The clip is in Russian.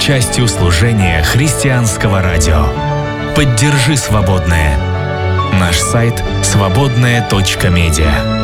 частью служения христианского радио. Поддержи свободное. Наш сайт свободное.медиа.